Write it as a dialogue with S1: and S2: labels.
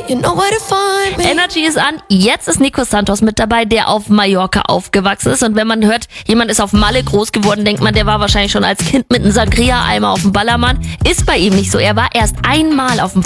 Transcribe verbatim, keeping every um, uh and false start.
S1: You know where to find me.
S2: Energy ist an. Jetzt ist Nico Santos mit dabei, der auf Mallorca aufgewachsen ist. Und wenn man hört, jemand ist auf Malle groß geworden, denkt man, der war wahrscheinlich schon als Kind mit einem Sangria-Eimer auf dem Ballermann. Ist bei ihm nicht so. Er war erst einmal auf dem